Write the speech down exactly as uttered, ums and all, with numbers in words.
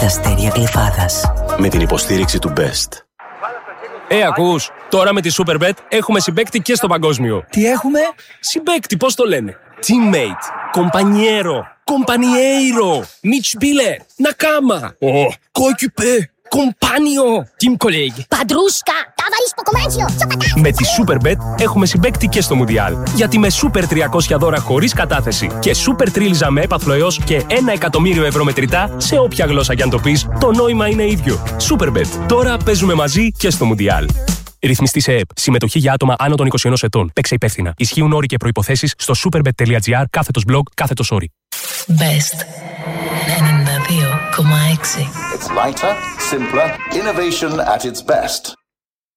στα αστέρια Γλυφάδας. Με την υποστήριξη του Best. Ε, ακούς, τώρα με τη Superbet έχουμε συμπαίκτη και στο παγκόσμιο. Τι έχουμε? Συμπαίκτη, πώς το λένε? Teammate, compañero, compañeiro, Mitspieler, Nakama, oh, coéquipier, compagno, team colleague. Padrusca, ταβαρίσκο κομμάτσιο, τσαπατά. Με τη Superbet έχουμε συμπαίκτη και στο Μουντιάλ. Γιατί με Super τριακόσια δώρα χωρίς κατάθεση και Super τρίλιζα με έπαθλο έως και ένα εκατομμύριο ευρώ μετρητά σε όποια γλώσσα κι αν το πεις, το νόημα είναι ίδιο. Superbet. Τώρα παίζουμε μαζί και στο Μουντιάλ. Ρυθμιστή σε ΕΕΠ. Συμμετοχή για άτομα άνω των είκοσι ενός ετών. Παίξε υπεύθυνα. Ισχύουν όροι και προϋποθέσεις στο superbet.gr κάθετος blog κάθετος όροι. Best ενενήντα δύο κόμμα έξι. It's lighter, simpler, innovation at its best.